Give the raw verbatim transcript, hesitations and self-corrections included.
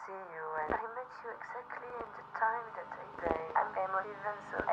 see you, and I met you exactly in the time that I say I'm emotive and so